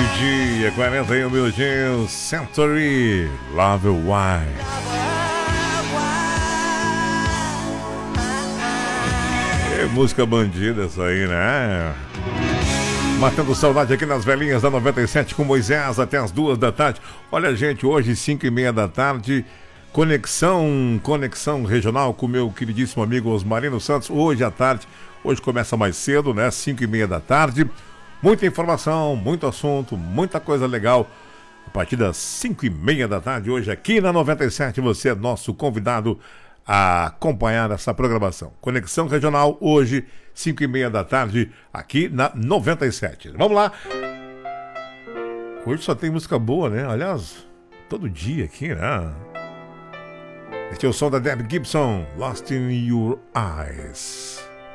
Meio-dia, 41 minutinhos, Century, Love Why. Música bandida essa aí, né? Matando saudade aqui nas velhinhas da 97 com Moisés até as 2 da tarde. Olha, gente, hoje 5h30 da tarde, conexão regional com meu queridíssimo amigo Osmarino Santos. Hoje à tarde, hoje começa mais cedo, né? 5h30 da tarde. Muita informação, muito assunto, muita coisa legal. A partir das 5h30 da tarde, hoje aqui na 97, você é nosso convidado a acompanhar essa programação. Conexão Regional, hoje, 5h30 da tarde, aqui na 97. Vamos lá! Hoje só tem música boa, né? Aliás, todo dia aqui, né? Este é o som da Debbie Gibson, Lost in Your Eyes.